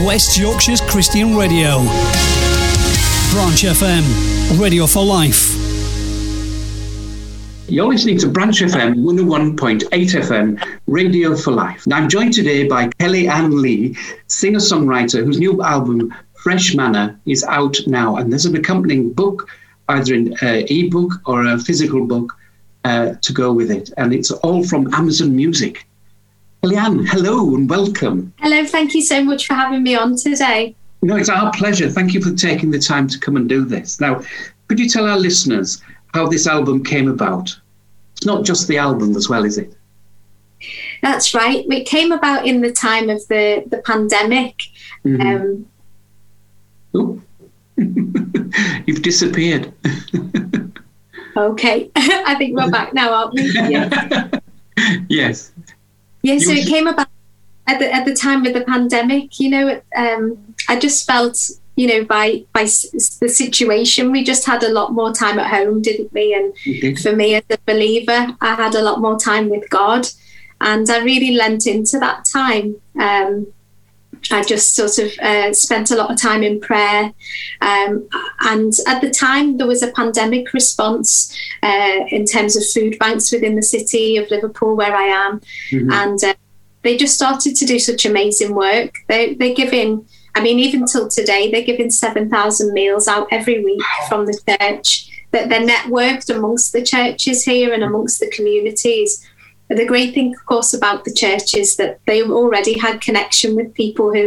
West Yorkshire's Christian Radio. Branch FM, radio for life. You're listening to Branch FM 101.8 FM, Radio for Life. Now, I'm joined today by Kelly-Ann Lee, singer-songwriter whose new album, Fresh Manna, is out now. And there's an accompanying book, either an e-book or a physical book, to go with it. And it's all from Amazon Music. Kelly-Ann, hello and welcome. Hello, thank you so much for having me on today. No, it's our pleasure. Thank you for taking the time to come and do this. Now, could you tell our listeners how this album came about? It's not just the album as well, is it? That's right. It came about in the time of the pandemic. Mm-hmm. You've disappeared. Okay. I think we're back now, aren't we? Yeah. Yes. Yeah, so it came about at the time of the pandemic. I just felt, by the situation, we just had a lot more time at home, didn't we? And for me as a believer, I had a lot more time with God, and I really lent into that time. I just sort of spent a lot of time in prayer. And at the time, there was a pandemic response in terms of food banks within the city of Liverpool, where I am. Mm-hmm. And they just started to do such amazing work. They're giving, even till today, they're giving 7,000 meals out every week from the church. That they're networked amongst the churches here and amongst the communities. But the great thing, of course, about the church is that they already had connection with people who